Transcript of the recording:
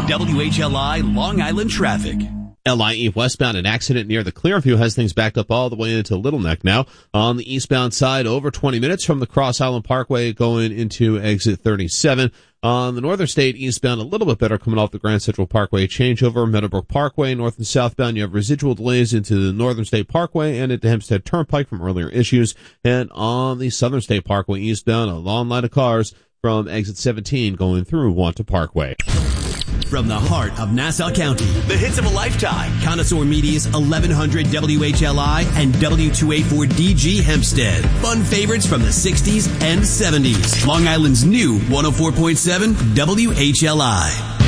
WHLI Long Island traffic. LIE westbound, an accident near the Clearview has things backed up all the way into Little Neck now. On the eastbound side, over 20 minutes from the Cross Island Parkway going into exit 37. On the Northern State eastbound, a little bit better coming off the Grand Central Parkway changeover. Meadowbrook Parkway, north and southbound, you have residual delays into the Northern State Parkway and into Hempstead Turnpike from earlier issues. And on the Southern State Parkway eastbound, a long line of cars from exit 17 going through Wanta Parkway. From the heart of Nassau County, the hits of a lifetime. Connoisseur Media's 1100 WHLI and W284DG Hempstead. Fun favorites from the 60s and 70s. Long Island's new 104.7 WHLI.